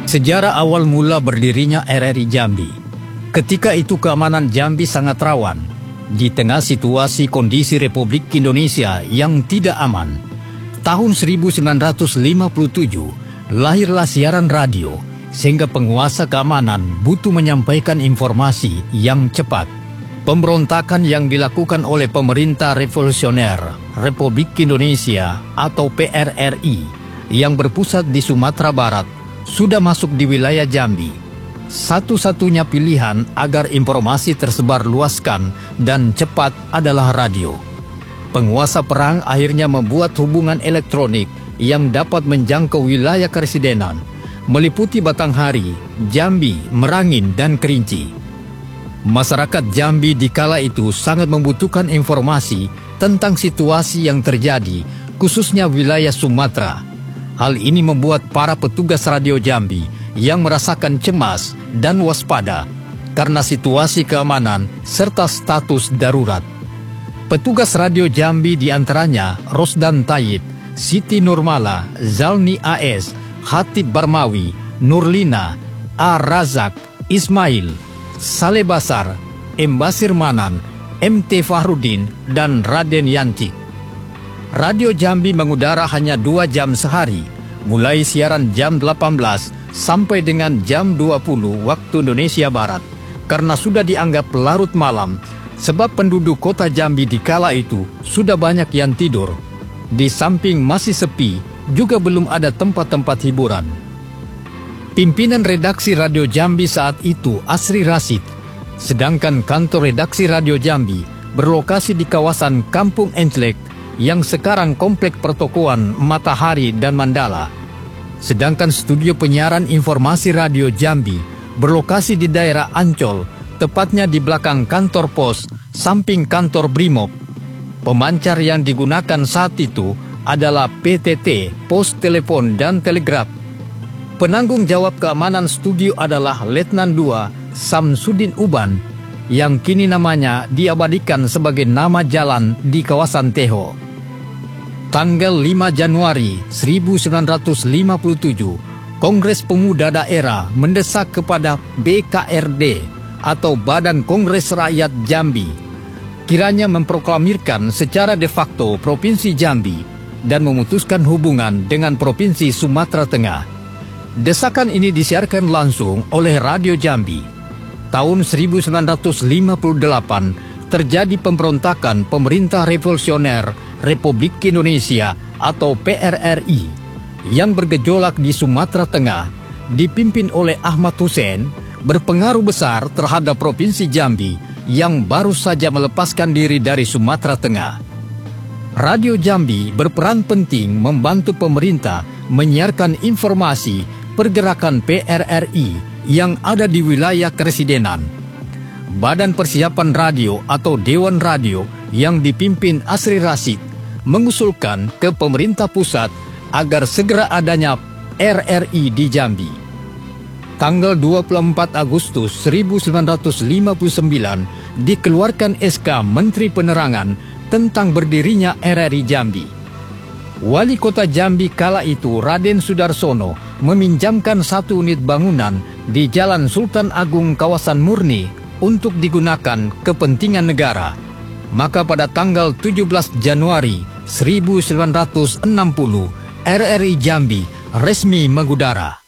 Sejarah awal mula berdirinya RRI Jambi. Ketika itu keamanan Jambi sangat rawan. Di tengah situasi kondisi Republik Indonesia yang tidak aman, tahun 1957 lahirlah siaran radio, sehingga penguasa keamanan butuh menyampaikan informasi yang cepat. Pemberontakan yang dilakukan oleh Pemerintah Revolusioner Republik Indonesia atau PRRI yang berpusat di Sumatera Barat sudah masuk di wilayah Jambi. Satu-satunya pilihan agar informasi tersebar luaskan dan cepat adalah radio. Penguasa perang akhirnya membuat hubungan elektronik yang dapat menjangkau wilayah keresidenan, meliputi Batanghari, Jambi, Merangin, dan Kerinci. Masyarakat Jambi di kala itu sangat membutuhkan informasi tentang situasi yang terjadi, khususnya wilayah Sumatera. Hal ini membuat para petugas radio Jambi yang merasakan cemas dan waspada karena situasi keamanan serta status darurat. Petugas radio Jambi diantaranya Rosdan Tayyib, Siti Nurmala, Zalni AS, Hatib Barmawi, Nurlina, A. Razak, Ismail, Saleh Basar, M. Basir Manan, MT Fahrudin, dan Raden Yantik. Radio Jambi mengudara hanya 2 jam sehari, mulai siaran jam 18 sampai dengan jam 20 waktu Indonesia Barat, karena sudah dianggap larut malam, sebab penduduk kota Jambi di kala itu sudah banyak yang tidur. Di samping masih sepi, juga belum ada tempat-tempat hiburan. Pimpinan redaksi Radio Jambi saat itu Asri Rasid, sedangkan kantor redaksi Radio Jambi berlokasi di kawasan Kampung Entlek yang sekarang Komplek Pertokoan Matahari dan Mandala. Sedangkan studio penyiaran informasi Radio Jambi berlokasi di daerah Ancol, tepatnya di belakang kantor pos, samping kantor Brimob. Pemancar yang digunakan saat itu adalah PTT, Pos Telepon dan Telegraf. Penanggung jawab keamanan studio adalah Letnan II Samsudin Uban, yang kini namanya diabadikan sebagai nama jalan di kawasan Teho. Tanggal 5 Januari 1957, Kongres Pemuda Daerah mendesak kepada BKRD atau Badan Kongres Rakyat Jambi, kiranya memproklamirkan secara de facto Provinsi Jambi dan memutuskan hubungan dengan Provinsi Sumatera Tengah. Desakan ini disiarkan langsung oleh Radio Jambi. Tahun 1958 terjadi pemberontakan Pemerintah Revolusioner Republik Indonesia atau PRRI yang bergejolak di Sumatera Tengah, dipimpin oleh Ahmad Hussein, berpengaruh besar terhadap Provinsi Jambi yang baru saja melepaskan diri dari Sumatera Tengah. Radio Jambi berperan penting membantu pemerintah menyiarkan informasi pergerakan PRRI yang ada di wilayah keresidenan. Badan Persiapan Radio atau Dewan Radio yang dipimpin Asri Rasid mengusulkan ke pemerintah pusat agar segera adanya RRI di Jambi. Tanggal 24 Agustus 1959 dikeluarkan SK Menteri Penerangan tentang berdirinya RRI Jambi. Wali Kota Jambi kala itu Raden Sudarsono meminjamkan 1 unit bangunan di Jalan Sultan Agung kawasan Murni untuk digunakan kepentingan negara. Maka pada tanggal 17 Januari 1960, RRI Jambi resmi mengudara.